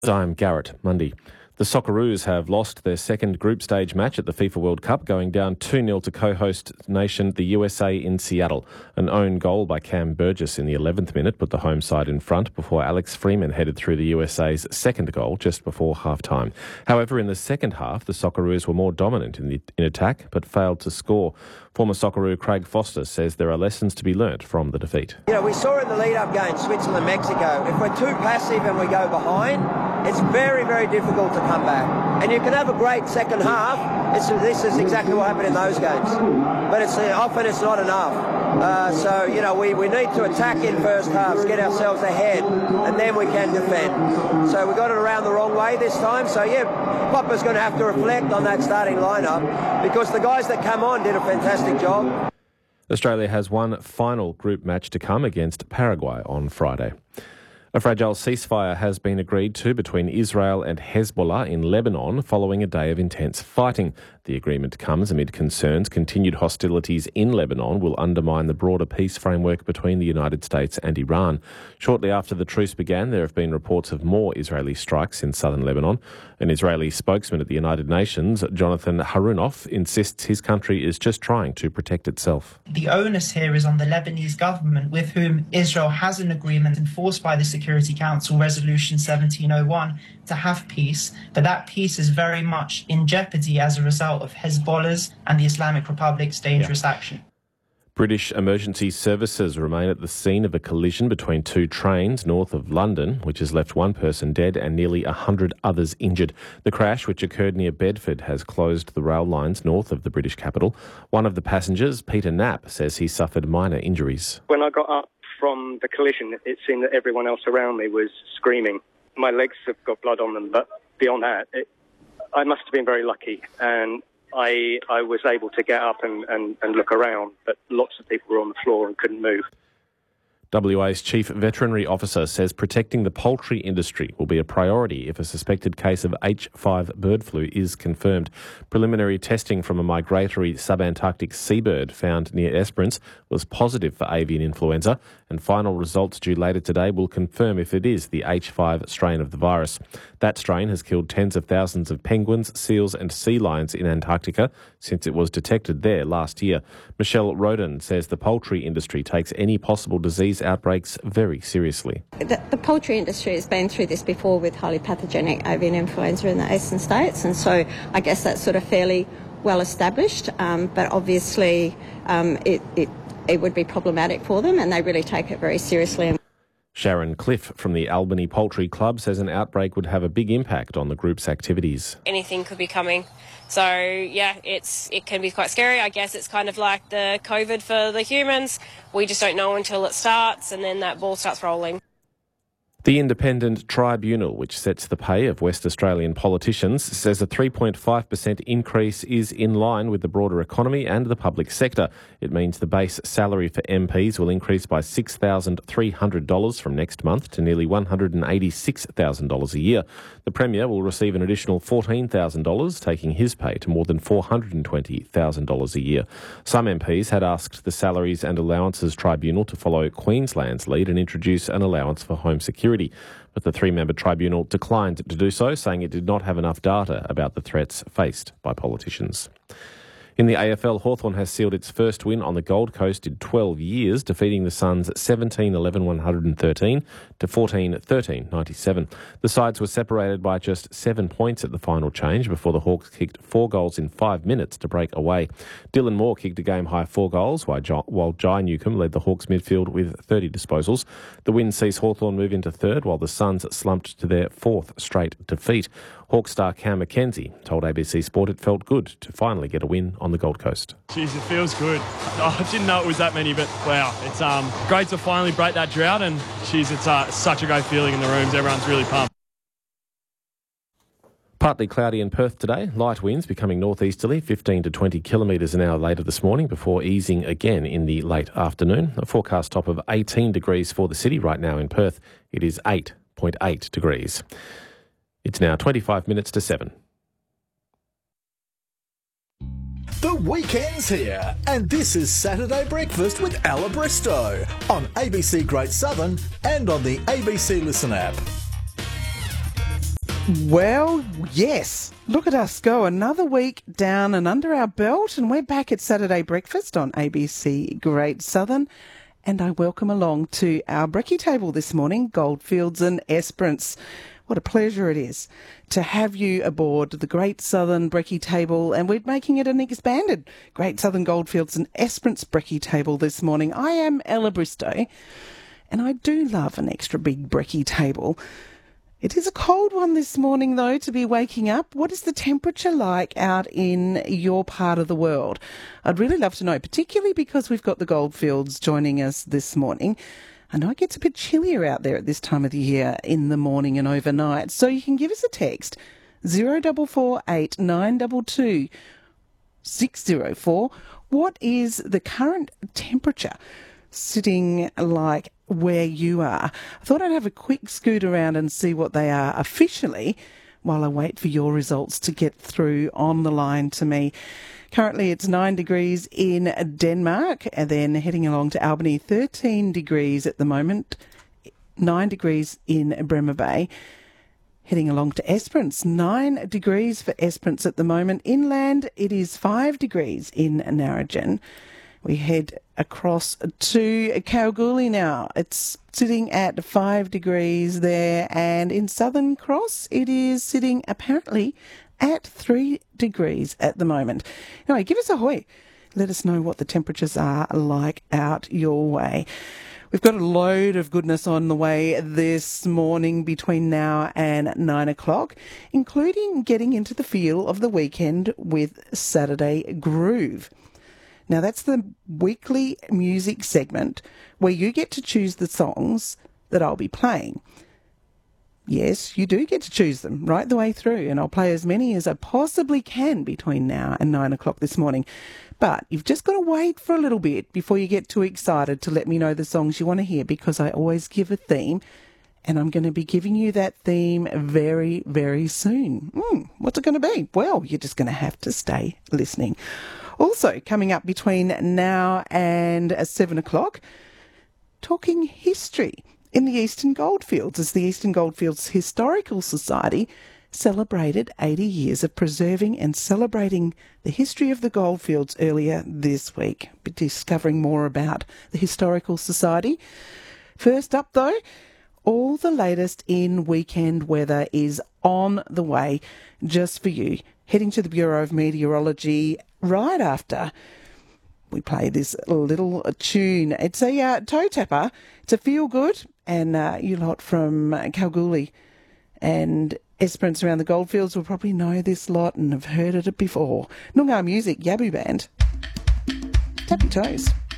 I'm Garrett Mundy. The Socceroos have lost their second group stage match at the FIFA World Cup, going down 2-0 to co-host nation the USA in Seattle. An own goal by Cam Burgess in the 11th minute put the home side in front before Alex Freeman headed through the USA's second goal just before half-time. However, in the second half, the Socceroos were more dominant in attack but failed to score. Former Socceroo Craig Foster says there are lessons to be learnt from the defeat. You know, we saw in the lead-up game, Switzerland-Mexico, if we're too passive and we go behind, it's very, very difficult to come back. And you can have a great second half. This is exactly what happened in those games. But often it's not enough. So, you know, we need to attack in first halves, get ourselves ahead, and then we can defend. So we got it around the wrong way this time. So, yeah, Popper's going to have to reflect on that starting lineup because the guys that come on did a fantastic job. Australia has one final group match to come against Paraguay on Friday. A fragile ceasefire has been agreed to between Israel and Hezbollah in Lebanon following a day of intense fighting. The agreement comes amid concerns continued hostilities in Lebanon will undermine the broader peace framework between the United States and Iran. Shortly after the truce began, there have been reports of more Israeli strikes in southern Lebanon. An Israeli spokesman at the United Nations, Jonathan Harunoff, insists his country is just trying to protect itself. The onus here is on the Lebanese government, with whom Israel has an agreement enforced by the Security Council Resolution 1701 to have peace, but that peace is very much in jeopardy as a result of Hezbollah's and the Islamic Republic's dangerous action. British emergency services remain at the scene of a collision between two trains north of London, which has left one person dead and nearly 100 others injured. The crash, which occurred near Bedford, has closed the rail lines north of the British capital. One of the passengers, Peter Knapp, says he suffered minor injuries. When I got up from the collision, it seemed that everyone else around me was screaming. My legs have got blood on them, but beyond that, I must have been very lucky, and I was able to get up and look around, but lots of people were on the floor and couldn't move. WA's Chief Veterinary Officer says protecting the poultry industry will be a priority if a suspected case of H5 bird flu is confirmed. Preliminary testing from a migratory subantarctic seabird found near Esperance was positive for avian influenza, and final results due later today will confirm if it is the H5 strain of the virus. That strain has killed tens of thousands of penguins, seals and sea lions in Antarctica since it was detected there last year. Michelle Roden says the poultry industry takes any possible disease outbreaks very seriously. The poultry industry has been through this before with highly pathogenic avian influenza in the eastern states, and so I guess that's sort of fairly well established, but obviously it would be problematic for them, and they really take it very seriously. Sharon Cliff from the Albany Poultry Club says an outbreak would have a big impact on the group's activities. Anything could be coming. So, yeah, it can be quite scary. I guess it's kind of like the COVID for the humans. We just don't know until it starts, and then that ball starts rolling. The Independent Tribunal, which sets the pay of West Australian politicians, says a 3.5% increase is in line with the broader economy and the public sector. It means the base salary for MPs will increase by $6,300 from next month to nearly $186,000 a year. The Premier will receive an additional $14,000, taking his pay to more than $420,000 a year. Some MPs had asked the Salaries and Allowances Tribunal to follow Queensland's lead and introduce an allowance for home security. But the three-member tribunal declined to do so, saying it did not have enough data about the threats faced by politicians. In the AFL, Hawthorn has sealed its first win on the Gold Coast in 12 years, defeating the Suns 17-11-113 to 14-13-97. The sides were separated by just 7 points at the final change before the Hawks kicked 4 goals in 5 minutes to break away. Dylan Moore kicked a game-high 4 goals, while Jai Newcombe led the Hawks midfield with 30 disposals. The win sees Hawthorn move into third, while the Suns slumped to their 4th straight defeat. Hawk star Cam McKenzie told ABC Sport it felt good to finally get a win on the Gold Coast. Jeez, it feels good. I didn't know it was that many, but wow, it's great to finally break that drought, and jeez, it's such a great feeling in the rooms. Everyone's really pumped. Partly cloudy in Perth today, light winds becoming northeasterly, 15 to 20 kilometres an hour later this morning before easing again in the late afternoon. A forecast top of 18 degrees for the city right now in Perth. It is 8.8 degrees. It's now 25 minutes to 7. The weekend's here, and this is Saturday Breakfast with Ella Bristow on ABC Great Southern and on the ABC Listen app. Well, yes. Look at us go. Another week down and under our belt, and we're back at Saturday Breakfast on ABC Great Southern. And I welcome along to our brekkie table this morning, Goldfields and Esperance. What a pleasure it is to have you aboard the Great Southern brekkie table, and we're making it an expanded Great Southern Goldfields and Esperance brekkie table this morning. I am Ella Bristow, and I do love an extra big brekkie table. It is a cold one this morning, though, to be waking up. What is the temperature like out in your part of the world? I'd really love to know, particularly because we've got the Goldfields joining us this morning. I know it gets a bit chillier out there at this time of the year in the morning and overnight. So you can give us a text, 0448 922 604. What is the current temperature sitting like where you are? I thought I'd have a quick scoot around and see what they are officially while I wait for your results to get through on the line to me. Currently it's 9 degrees in Denmark, and then heading along to Albany, 13 degrees at the moment, 9 degrees in Bremer Bay. Heading along to Esperance, 9 degrees for Esperance at the moment. Inland it is 5 degrees in Narrogin. We head across to Kalgoorlie now. It's sitting at 5 degrees there, and in Southern Cross it is sitting apparently at 3 degrees at the moment. Anyway, give us a hoy. Let us know what the temperatures are like out your way. We've got a load of goodness on the way this morning between now and 9 o'clock, including getting into the feel of the weekend with Saturday Groove. Now, that's the weekly music segment where you get to choose the songs that I'll be playing. Yes, you do get to choose them right the way through, and I'll play as many as I possibly can between now and 9 o'clock this morning. But you've just got to wait for a little bit before you get too excited to let me know the songs you want to hear, because I always give a theme, and I'm going to be giving you that theme very, very soon. What's it going to be? Well, you're just going to have to stay listening. Also, coming up between now and 7 o'clock, talking history in the Eastern Goldfields, as the Eastern Goldfields Historical Society celebrated 80 years of preserving and celebrating the history of the Goldfields earlier this week. Be discovering more about the Historical Society. First up, though, all the latest in weekend weather is on the way just for you. Heading to the Bureau of Meteorology right after we play this little tune. It's a toe tapper. It's a feel good, and you lot from Kalgoorlie and Esperance around the Goldfields will probably know this lot and have heard it before. Noongar Music, Yabu Band. Tap your toes.